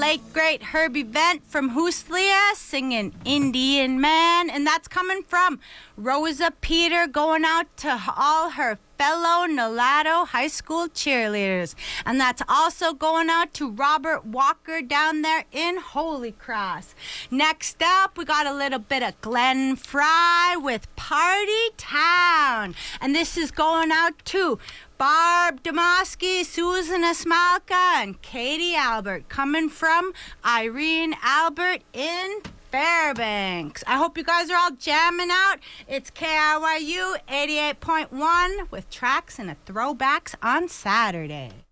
late great Herbie Vent from Hooslia singing Indian Man. And that's coming from Rosa Peter, going out to all her fellow Nolato High School cheerleaders. And that's also going out to Robert Walker down there in Holy Cross. Next up, we got a little bit of Glenn Fry with Party Town. And this is going out to Barb Demoski, Susan Asmalka, and Katie Albert, coming from Irene Albert in Fairbanks. I hope you guys are all jamming out. It's KRYU 88.1 with tracks and throwbacks on Saturday.